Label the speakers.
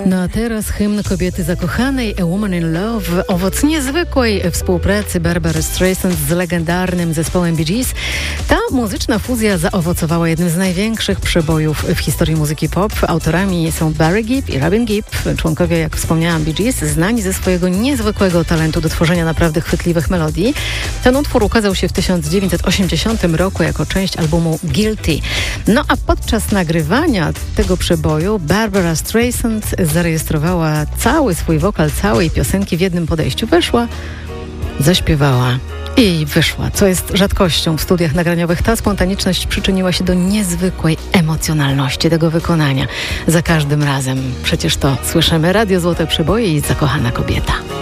Speaker 1: No a teraz hymn kobiety zakochanej, A Woman in Love, owoc niezwykłej współpracy Barbary Streisand z legendarnym zespołem Bee Gees. Ta muzyczna fuzja zaowocowała jednym z największych przebojów w historii muzyki pop. Autorami są Barry Gibb i Robin Gibb, członkowie, jak wspomniałam, Bee Gees, znani ze swojego niezwykłego talentu do tworzenia naprawdę chwytliwych melodii. Ten utwór ukazał się w 1980 roku jako część albumu Guilty. No a podczas nagrywania tego przeboju Barbara Streisand zarejestrowała cały swój wokal, całej piosenki w jednym podejściu. Weszła, zaśpiewała i wyszła, co jest rzadkością w studiach nagraniowych. Ta spontaniczność przyczyniła się do niezwykłej emocjonalności tego wykonania. Za każdym razem przecież to słyszymy. Radio Złote Przeboje i Zakochana Kobieta.